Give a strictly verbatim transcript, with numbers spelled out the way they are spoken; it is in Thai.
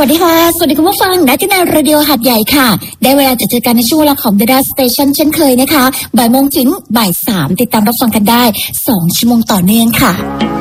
สดีค่ะสวัสดีคุณผู้ฟังณที่นาเรดิโอหัดใหญ่ค่ะได้เวลาจะเจอกันในช่วงเวลาของ The Dot Station เช่นเคยนะคะบ่ายโมงถึงบ่ายสามติดตามรับฟังกันได้สองชั่วโมงต่อเนื่องค่ะ